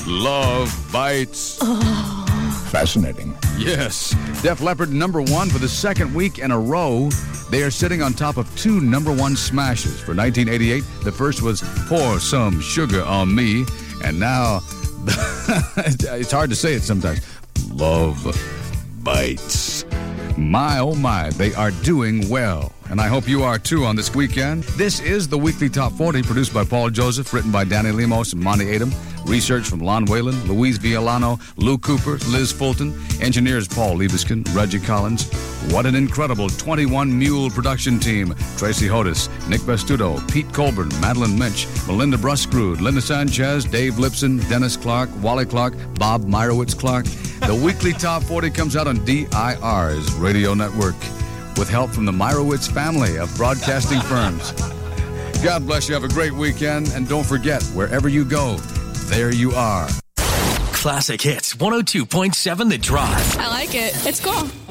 Love Bites. Fascinating. Yes. Def Leppard #1 for the second week in a row. They are sitting on top of 2 #1 smashes. For 1988, the first was Pour Some Sugar on Me. And now, it's hard to say it sometimes, Love Bites. My, oh my, they are doing well. And I hope you are too on this weekend. This is the Weekly Top 40, produced by Paul Joseph, written by Danny Lemos and Monty Adam. Research from Lon Whalen, Louise Violano, Lou Cooper, Liz Fulton. Engineers Paul Liebeskin, Reggie Collins. What an incredible 21-mule production team. Tracy Hodis, Nick Bastudo, Pete Colburn, Madeline Minch, Melinda Bruscrude, Linda Sanchez, Dave Lipson, Dennis Clark, Wally Clark, Bob Meyerowitz Clark. The Weekly Top 40 comes out on DIR's radio network with help from the Meyerowitz family of broadcasting firms. God bless you. Have a great weekend. And don't forget, wherever you go, there you are. Classic Hits 102.7 The Drive. I like it. It's cool.